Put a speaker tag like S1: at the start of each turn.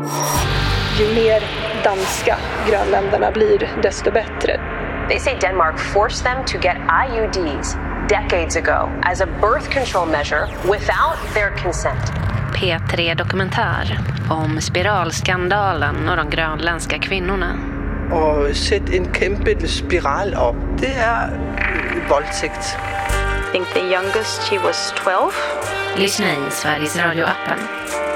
S1: Ju mer danska grönländerna blir, desto bättre.
S2: They say Denmark forced them to get IUDs decades ago as a birth control measure without their consent.
S3: P3 Dokumentär om spiralskandalen och de grönländska kvinnorna.
S4: Och sätt en kæmpe spiral upp. Det är våldtäkt.
S5: I think the youngest she was 12.
S3: Lyssna i Sveriges Radio-appen.